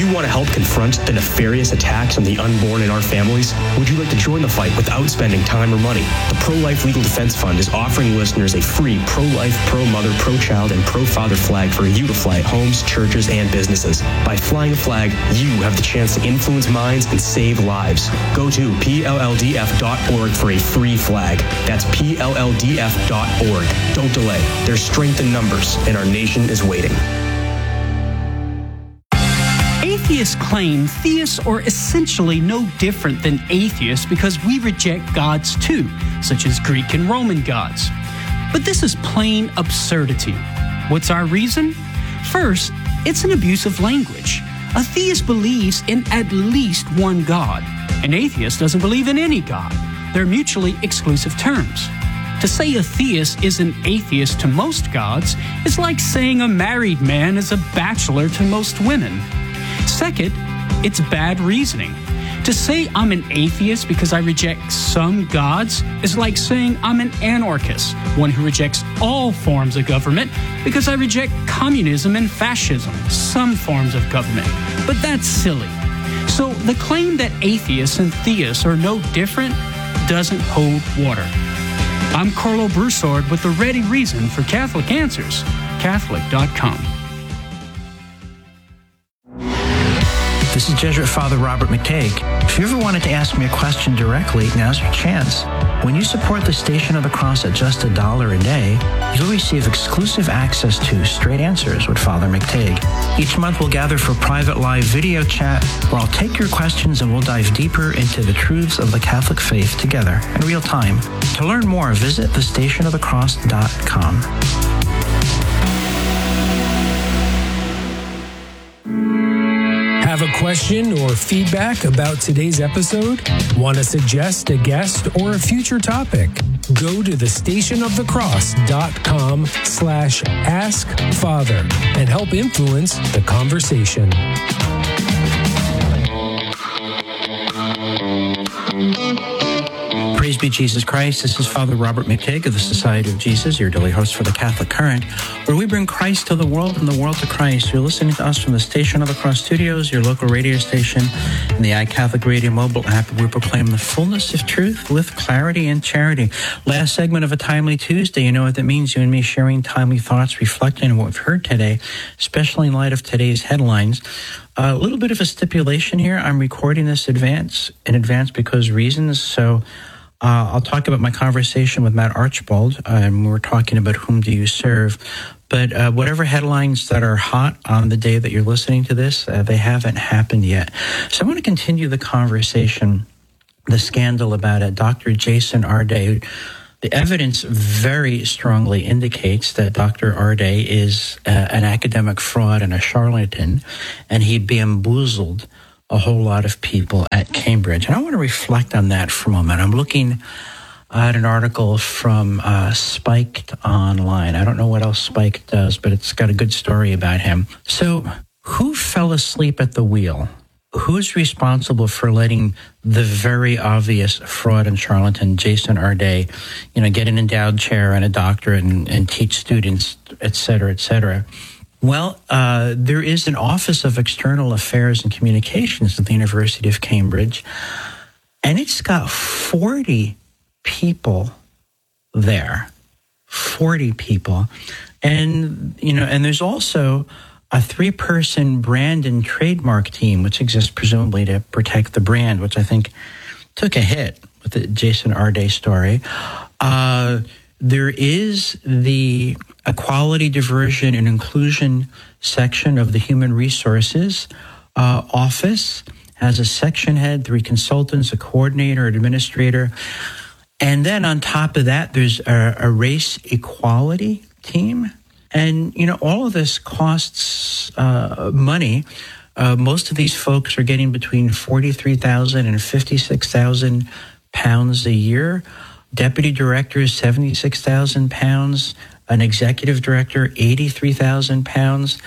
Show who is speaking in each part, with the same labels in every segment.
Speaker 1: you want to help confront the nefarious attacks on the unborn in our families? Would you like to join the fight without spending time or money? The Pro-Life Legal Defense Fund is offering listeners a free pro-life, pro-mother, pro-child, and pro-father flag for you to fly at homes, churches, and businesses. By flying a flag, you have the chance to influence minds and save lives. Go to PLLDF.org for a free flag. That's PLLDF.org. Don't delay. There's strength in numbers, and our nation is waiting.
Speaker 2: Atheists claim theists are essentially no different than atheists because we reject gods too, such as Greek and Roman gods. But this is plain absurdity. What's our reason? First, it's an abuse of language. A theist believes in at least one God. An atheist doesn't believe in any God. They're mutually exclusive terms. To say a theist is an atheist to most gods is like saying a married man is a bachelor to most women. Second, it's bad reasoning. To say I'm an atheist because I reject some gods is like saying I'm an anarchist, one who rejects all forms of government because I reject communism and fascism, some forms of government. But that's silly. So the claim that atheists and theists are no different doesn't hold water. I'm Carlo Broussard with the ready reason for Catholic Answers, Catholic.com.
Speaker 3: This is Jesuit Father Robert McTague. If you ever wanted to ask me a question directly, now's your chance. When you support the Station of the Cross at just $1 a day, you'll receive exclusive access to Straight Answers with Father McTague. Each month we'll gather for private live video chat where I'll take your questions and we'll dive deeper into the truths of the Catholic faith together in real time. To learn more, visit thestationofthecross.com.
Speaker 4: Have a question or feedback about today's episode? Want to suggest a guest or a future topic? Go to thestationofthecross.com/askfather and help influence the conversation.
Speaker 3: Praise be Jesus Christ. This is Father Robert McTague of the Society of Jesus, your daily host for the Catholic Current, where we bring Christ to the world and the world to Christ. You're listening to us from the Station of the Cross Studios, your local radio station, and the iCatholic Radio mobile app. We proclaim the fullness of truth with clarity and charity. Last segment of a Timely Tuesday. You know what that means. You and me sharing timely thoughts, reflecting on what we've heard today, especially in light of today's headlines. A little bit of a stipulation here. I'm recording this in advance because reasons. So I'll talk about my conversation with Matt Archibald, and we're talking about whom do you serve. But whatever headlines that are hot on the day that you're listening to this, they haven't happened yet. So I want to continue the conversation, the scandal about Dr. Jason Arday. The evidence very strongly indicates that Dr. Arday is an academic fraud and a charlatan, and he bamboozled a whole lot of people at Cambridge. And I want to reflect on that for a moment. I'm looking at an article from Spiked Online. I don't know what else Spiked does, but it's got a good story about him. So who fell asleep at the wheel? Who's responsible for letting the very obvious fraud and charlatan Jason Arday, get an endowed chair and a doctorate and teach students, et cetera, et cetera? Well, there is an Office of External Affairs and Communications at the University of Cambridge, and it's got 40 people there. 40 people. And, and there's also a 3-person brand and trademark team, which exists presumably to protect the brand, which I think took a hit with the Jason Arday story. There is the Equality, Diversion, and Inclusion section of the Human Resources Office. Has a section head, 3 consultants, a coordinator, an administrator. And then on top of that, there's a race equality team. And, all of this costs money. Most of these folks are getting between £43,000 and £56,000 a year. Deputy director is £76,000. An executive director, £83,000.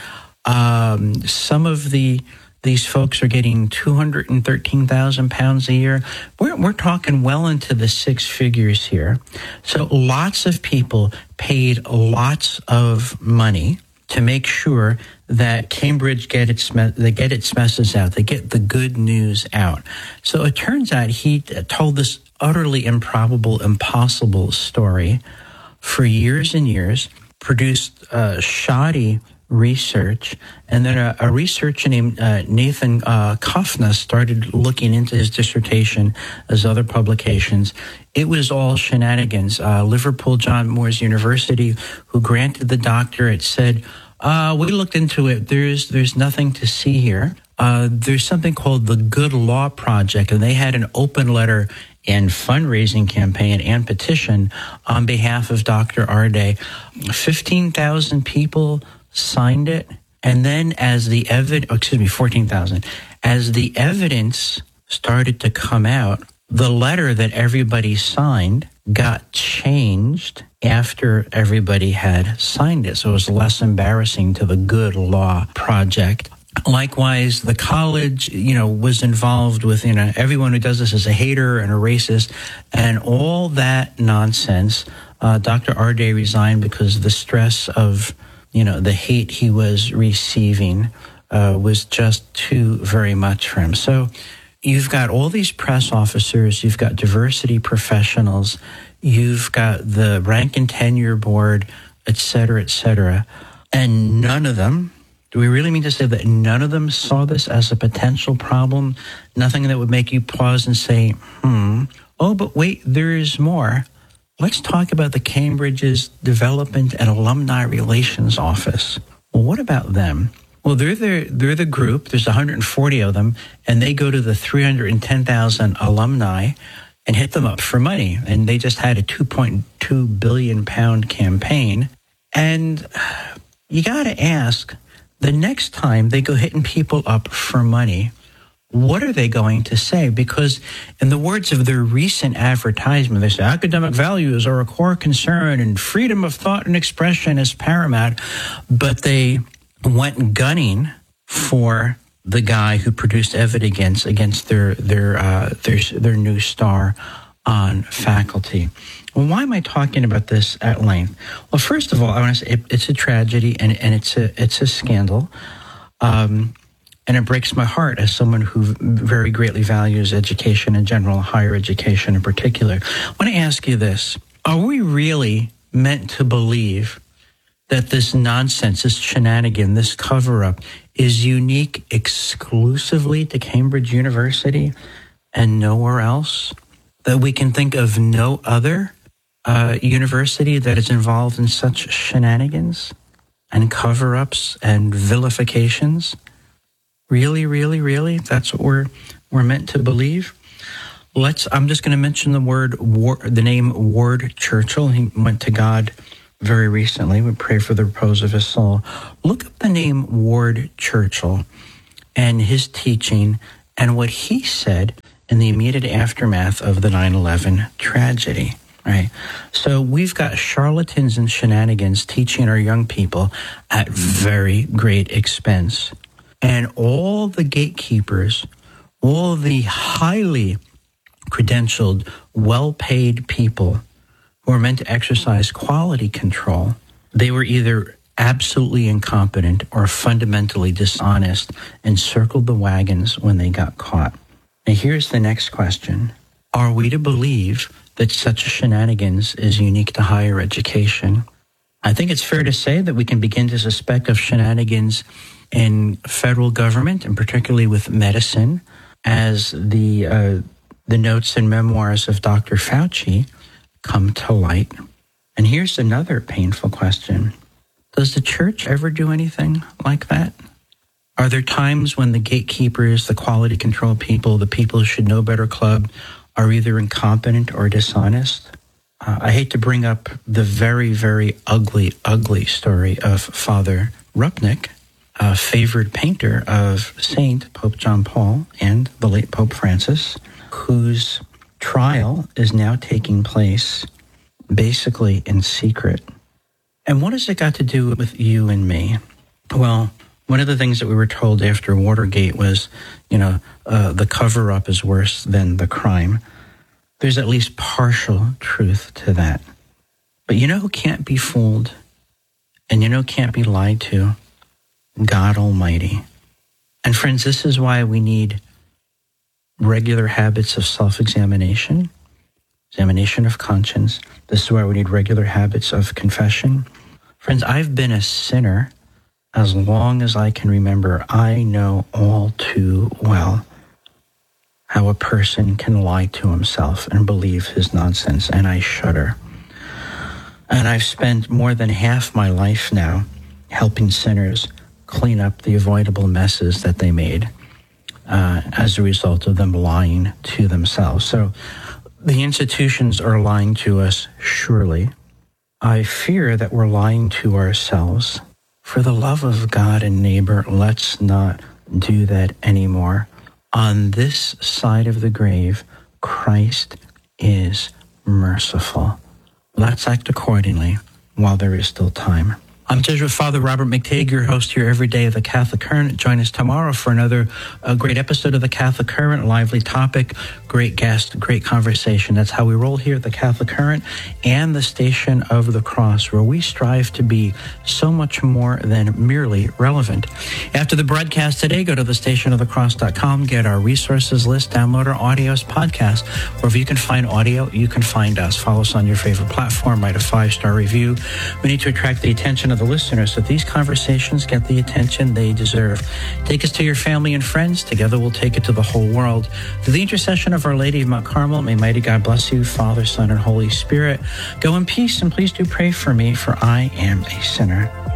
Speaker 3: Some of these folks are getting £213,000 a year. We're talking well into the 6 figures here. So lots of people paid lots of money to make sure that Cambridge get its message out. They get the good news out. So it turns out he told this utterly improbable, impossible story for years and years, produced shoddy research, and then a researcher named Nathan Kofna started looking into his dissertation as other publications. It was all shenanigans. Liverpool John Moores University, who granted the doctorate, said, we looked into it. There's nothing to see here. There's something called the Good Law Project, and they had an open letter and fundraising campaign and petition on behalf of Dr. Arday. 15,000 people signed it, and then 14,000. As the evidence started to come out, the letter that everybody signed got changed after everybody had signed it. So it was less embarrassing to the Good Law Project. Likewise, the college, was involved with, everyone who does this is a hater and a racist, and all that nonsense. Dr. Arday resigned because the stress of the hate he was receiving was just too very much for him. So you've got all these press officers, you've got diversity professionals, you've got the rank and tenure board, et cetera, and none of them, do we really mean to say that none of them saw this as a potential problem? Nothing that would make you pause and say, oh, but wait, there is more. Let's talk about the Cambridge's Development and Alumni Relations Office. Well, what about them? Well, they're the group. There's 140 of them, and they go to the 310,000 alumni and hit them up for money. And they just had a £2.2 billion campaign. And you got to ask, the next time they go hitting people up for money, what are they going to say? Because in the words of their recent advertisement, they say academic values are a core concern and freedom of thought and expression is paramount. But they went gunning for the guy who produced evidence against their new star on faculty. Well, why am I talking about this at length? Well, first of all, I want to say it's a tragedy and it's a scandal. And it breaks my heart as someone who very greatly values education in general, higher education in particular. I want to ask you this. Are we really meant to believe that this nonsense, this shenanigan, this cover-up is unique exclusively to Cambridge University and nowhere else? That we can think of no other university that is involved in such shenanigans and cover-ups and vilifications? Really, really, really? That's what we're meant to believe? I'm just going to mention the name Ward Churchill. He went to God very recently. We pray for the repose of his soul. Look up the name Ward Churchill and his teaching and what he said in the immediate aftermath of the 9/11 tragedy. Right. So we've got charlatans and shenanigans teaching our young people at very great expense. And all the gatekeepers, all the highly credentialed, well-paid people who are meant to exercise quality control, they were either absolutely incompetent or fundamentally dishonest and circled the wagons when they got caught. Now here's the next question. Are we to believe that such shenanigans is unique to higher education? I think it's fair to say that we can begin to suspect of shenanigans in federal government, and particularly with medicine, as the notes and memoirs of Dr. Fauci come to light. And here's another painful question. Does the church ever do anything like that? Are there times when the gatekeepers, the quality control people, the people who should know better club are either incompetent or dishonest? I hate to bring up the very, very ugly, ugly story of Father Rupnik, a favored painter of Saint Pope John Paul and the late Pope Francis, whose trial is now taking place basically in secret. And what has it got to do with you and me? Well, one of the things that we were told after Watergate was, the cover-up is worse than the crime. There's at least partial truth to that. But you know who can't be fooled And can't be lied to? God Almighty. And friends, this is why we need regular habits of self-examination, examination of conscience. This is why we need regular habits of confession. Friends, I've been a sinner as long as I can remember. I know all too well how a person can lie to himself and believe his nonsense, and I shudder. And I've spent more than half my life now helping sinners clean up the avoidable messes that they made as a result of them lying to themselves. So the institutions are lying to us, surely. I fear that we're lying to ourselves. For the love of God and neighbor, let's not do that anymore. On this side of the grave, Christ is merciful. Let's act accordingly while there is still time. I'm Jesuit Father Robert McTague, your host here every day of the Catholic Current. Join us tomorrow for another great episode of the Catholic Current, lively topic, great guest, great conversation. That's how we roll here at the Catholic Current and the Station of the Cross, where we strive to be so much more than merely relevant. After the broadcast today, go to thestationofthecross.com, get our resources list, download our audios, podcast. Wherever you can find audio, you can find us. Follow us on your favorite platform, write a 5-star review. We need to attract the attention of the listeners so these conversations get the attention they deserve. Take us to your family and friends. Together we'll take it to the whole world. Through the intercession of Our Lady of Mount Carmel, may mighty God bless you, Father, Son, and Holy Spirit. Go in peace, and please do pray for me, for I am a sinner.